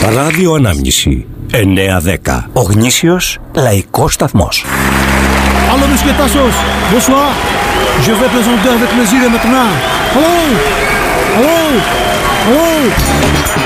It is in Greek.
Ράδιο Ανάμνηση 9-10. Ο γνήσιος λαϊκός σταθμός. Alors, monsieur Tassos, bonsoir. Je vais présenter avec plaisir et maintenant. Allô? Allô? Allô?